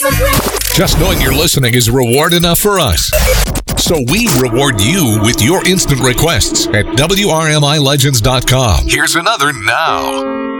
Just knowing you're listening is reward enough for us. So we reward you with your instant requests at WRMILegends.com. Here's another now.